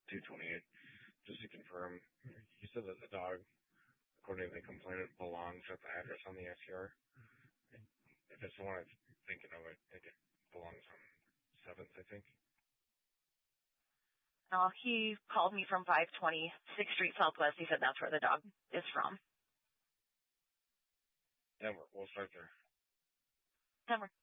228. Just to confirm, you said that the dog, according to the complainant, belongs at the address on the SCR. If it's the one I'm thinking of, I think it belongs on 7th, I think. He called me from 520 6th Street Southwest. He said that's where the dog is from. Yeah, we'll start there. Denver.